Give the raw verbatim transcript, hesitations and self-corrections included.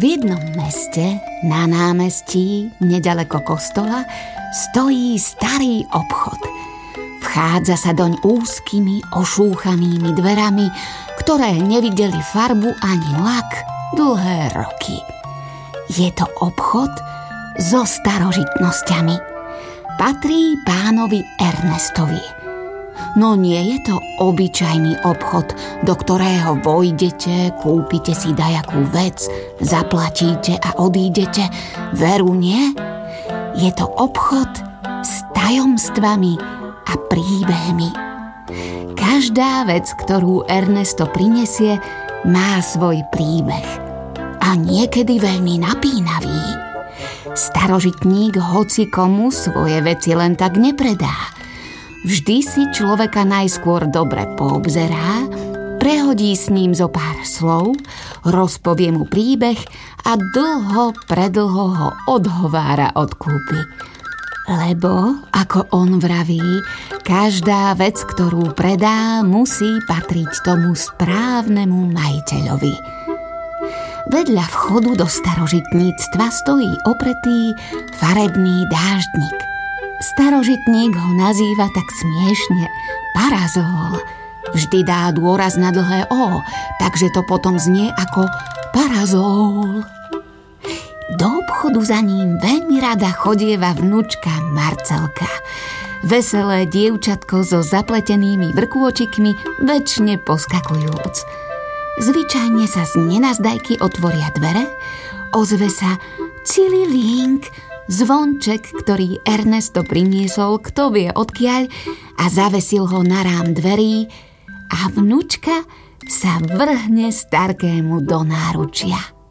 V jednom meste, na námestí, nedaleko kostola, stojí starý obchod. Vchádza sa doň úzkymi, ošúchanými dverami, ktoré nevideli farbu ani lak dlhé roky. Je to obchod so starožitnosťami. Patrí pánovi Ernestovi. No nie je to obyčajný obchod, do ktorého vojdete, kúpite si dajakú vec, zaplatíte a odídete. Veru nie? Je to obchod s tajomstvami a príbehmi. Každá vec, ktorú Ernesto prinesie, má svoj príbeh. A niekedy veľmi napínavý. Starožitník hoci komu svoje veci len tak nepredá. Vždy si človeka najskôr dobre poobzerá, prehodí s ním zo pár slov, rozpovie mu príbeh a dlho, predlho ho odhovára od kúpy. Lebo, ako on vraví, každá vec, ktorú predá, musí patriť tomu správnemu majiteľovi. Vedľa vchodu do starožitníctva stojí opretý farebný dáždnik. Starožitník ho nazýva tak smiešne parazol. Vždy dá dôraz na dlhé O, takže to potom znie ako parazol. Do obchodu za ním veľmi rada chodieva vnúčka Marcelka. Veselé dievčatko so zapletenými vrkôčikmi, večne poskakujúc. Zvyčajne sa z nenazdajky otvoria dvere, ozve sa cililink, zvonček, ktorý Ernesto priniesol, kto vie odkiaľ, a zavesil ho na rám dverí a vnúčka sa vrhne starkému do náručia.